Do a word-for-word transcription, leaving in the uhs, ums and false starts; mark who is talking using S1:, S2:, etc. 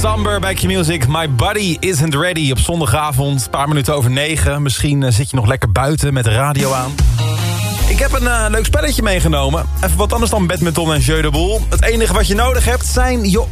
S1: Samber bij Q-Music. My body isn't ready op zondagavond. Een paar minuten over negen. Misschien uh, zit je nog lekker buiten met de radio aan. Ik heb een uh, leuk spelletje meegenomen. Even wat anders dan badminton en jeu de boel. Het enige wat je nodig hebt zijn je